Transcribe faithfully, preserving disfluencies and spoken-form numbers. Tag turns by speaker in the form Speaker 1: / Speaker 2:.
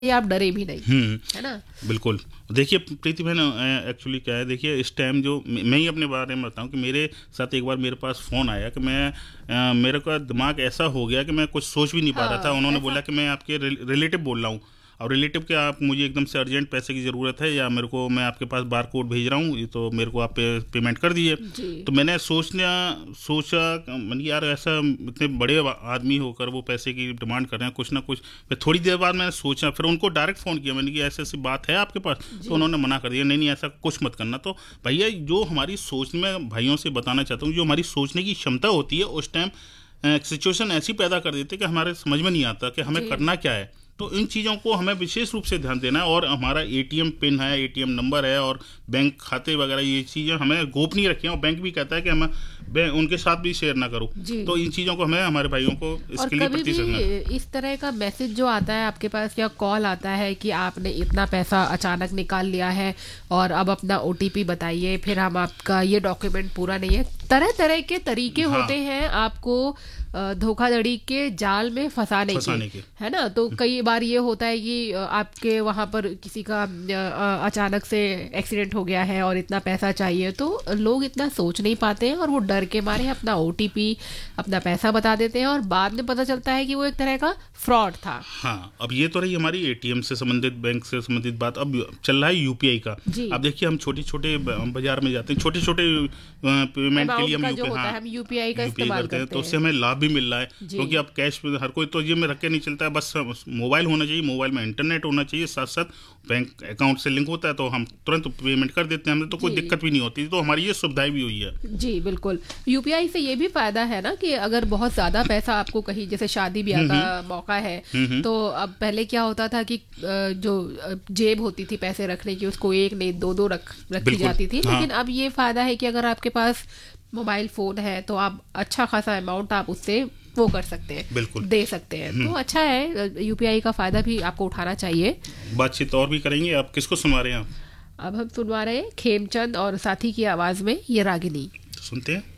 Speaker 1: या आप डरे भी नहीं, है ना।
Speaker 2: बिल्कुल। देखिए प्रीति बहन, एक्चुअली क्या है, देखिए इस टाइम जो मैं ही अपने बारे में बताऊं कि मेरे साथ एक बार मेरे पास फ़ोन आया कि मैं आ, मेरे का दिमाग ऐसा हो गया कि मैं कुछ सोच भी नहीं पा
Speaker 1: हाँ,
Speaker 2: रहा था। उन्होंने
Speaker 1: ऐसा
Speaker 2: बोला कि मैं आपके रिलेटिव बोल रहा हूँ और रिलेटिव के आप मुझे एकदम से अर्जेंट पैसे की ज़रूरत है, या मेरे को मैं आपके पास बार कोड भेज रहा हूँ तो मेरे को आप पे, पेमेंट कर दीजिए।
Speaker 1: जी,
Speaker 2: तो मैंने सोचना सोचा मैंने, यार ऐसा इतने बड़े आदमी होकर वो पैसे की डिमांड कर रहे हैं, कुछ ना कुछ। फिर थोड़ी देर बाद मैंने सोचा, फिर उनको डायरेक्ट फ़ोन किया मैंने कि ऐसी ऐसी बात है आपके पास। तो
Speaker 1: जी,
Speaker 2: उन्होंने मना कर दिया, नहीं नहीं ऐसा कुछ मत करना। तो भैया जो हमारी सोच, में भाइयों से बताना चाहता हूँ, जो हमारी सोचने की क्षमता होती है उस टाइम सिचुएशन ऐसी पैदा कर देते कि हमारे समझ में नहीं आता कि हमें
Speaker 1: जी,
Speaker 2: करना क्या है। तो इन चीज़ों को हमें विशेष रूप से ध्यान देना है। और हमारा एटीएम पिन है, एटीएम नंबर है और बैंक खाते वगैरह, ये चीज़ें हमें गोपनीय रखें। और बैंक भी कहता है कि हम उनके साथ भी शेयर ना करो।
Speaker 1: जी।
Speaker 2: तो इन चीज़ों को हमें हमारे भाइयों को
Speaker 1: और
Speaker 2: इसके लिए
Speaker 1: कभी
Speaker 2: प्रति सकना।
Speaker 1: भी इस तरह का मैसेज जो आता है आपके पास या कॉल आता है कि आपने इतना पैसा अचानक निकाल लिया है और अब अपना ओटीपी बताइए, फिर हम आपका ये डॉक्यूमेंट पूरा नहीं है, तरह तरह के तरीके
Speaker 2: हाँ,
Speaker 1: होते हैं आपको धोखाधड़ी के जाल में फंसाने
Speaker 2: फंसाने
Speaker 1: के,
Speaker 2: के।
Speaker 1: है ना। तो कई बार ये होता है कि आपके वहाँ पर किसी का अचानक से एक्सीडेंट हो गया है और इतना पैसा चाहिए, तो लोग इतना सोच नहीं पाते हैं और वो डर के मारे अपना ओटीपी, अपना पैसा बता देते हैं और बाद में पता चलता है कि वो एक तरह का फ्रॉड था।
Speaker 2: हाँ, अब ये तो रही हमारी एटीएम से संबंधित, बैंक से संबंधित बात। अब चल रहा है यूपीआई का। अब देखिए हम छोटे छोटे बाजार में जाते हैं, छोटे छोटे पेमेंट के लिए हम
Speaker 1: जो होता है हम यूपीआई का इस्तेमाल
Speaker 2: करते हैं, तो उससे हमें लाभ भी मिल रहा है। क्योंकि अब कैश में हर कोई तो ये में रख के नहीं चलता है, बस मोबाइल होना चाहिए, मोबाइल में इंटरनेट होना चाहिए, साथ साथ बैंक अकाउंट से लिंक होता है, तो हम तुरंत पेमेंट कर देते हैं, हमें तो कोई दिक्कत भी नहीं होती। तो हमारी ये सुविधाएं भी हुई है।
Speaker 1: जी बिल्कुल। यूपीआई से ये भी फायदा है ना कि अगर बहुत ज्यादा पैसा आपको कहीं जैसे शादी ब्याह का मौका है, तो अब पहले क्या होता था कि जो जेब होती थी पैसे रखने की, उसको एक नहीं दो दो रख रखी जाती थी।
Speaker 2: हाँ।
Speaker 1: लेकिन अब ये फायदा है कि अगर आपके पास मोबाइल फोन है तो आप अच्छा खासा अमाउंट आप उससे वो कर सकते हैं,
Speaker 2: बिल्कुल
Speaker 1: दे सकते हैं। तो अच्छा है, यूपीआई का फायदा भी आपको उठाना चाहिए।
Speaker 2: बातचीत और भी करेंगे। आप किसको सुनवा रहे हैं? आप
Speaker 1: अब हम सुनवा रहे हैं खेमचंद और साथी की आवाज में ये रागिनी।
Speaker 2: सुनते हैं।